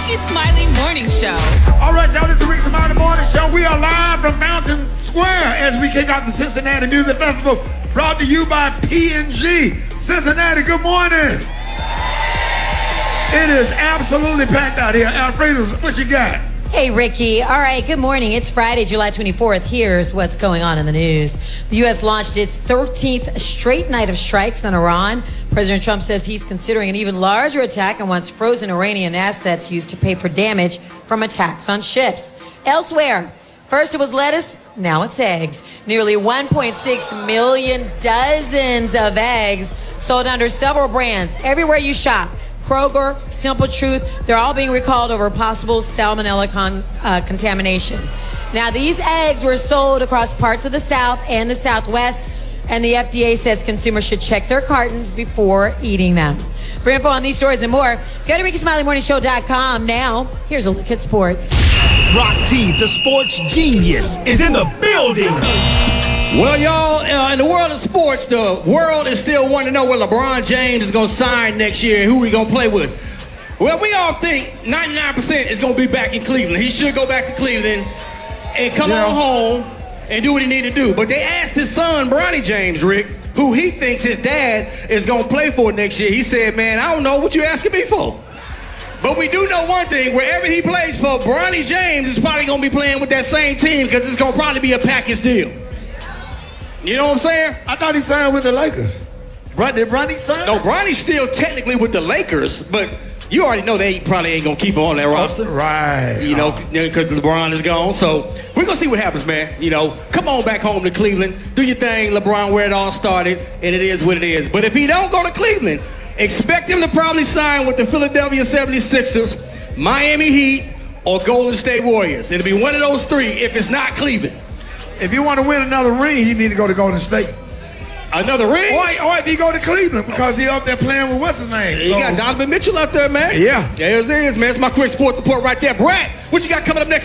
Ricky Smiley Morning Show. All right, y'all, this is the Ricky Smiley Morning Show. We are live from Mountain Square as we kick off the Cincinnati Music Festival, brought to you by P&G. Cincinnati, good morning. It is absolutely packed out here. Alfredo, what you got? Hey, Ricky. All right, good morning. It's Friday, July 24th. Here's what's going on in the news. The U.S. launched its 13th straight night of strikes on Iran. President Trump says he's considering an even larger attack and wants frozen Iranian assets used to pay for damage from attacks on ships. Elsewhere, first it was lettuce, now it's eggs. Nearly 1.6 million dozens of eggs sold under several brands everywhere you shop. Kroger, Simple Truth, they're all being recalled over possible salmonella contamination. Now, these eggs were sold across parts of the South and the Southwest, and the FDA says consumers should check their cartons before eating them. For info on these stories and more, go to RickySmileyMorningShow.com. Now, here's a look at sports. Rock T, the sports genius, is in the building. Well, y'all, in the world of sports, the world is still wanting to know where LeBron James is going to sign next year and who he's going to play with. Well, we all think 99% is going to be back in Cleveland. He should go back to Cleveland and come on home and do what he need to do. But they asked his son, Bronny James, Rick, who he thinks his dad is going to play for next year. He said, man, I don't know what you asking me for. But we do know one thing, wherever he plays for, Bronny James is probably going to be playing with that same team because it's going to probably be a package deal. You know what I'm saying? I thought he signed with the Lakers. Did Bronny sign? No, Bronny's still technically with the Lakers, but you already know they probably ain't going to keep him on that roster. Right. You know, because LeBron is gone. So we're going to see what happens, man. You know, come on back home to Cleveland. Do your thing, LeBron, where it all started, and it is what it is. But if he don't go to Cleveland, expect him to probably sign with the Philadelphia 76ers, Miami Heat, or Golden State Warriors. It'll be one of those three if it's not Cleveland. If you want to win another ring, you need to go to Golden State. Another ring? Or if you go to Cleveland, because he up there playing with what's his name. You got Donovan Mitchell out there, man. Yeah. There it is, man. It's my quick sports report right there. Brad, what you got coming up next?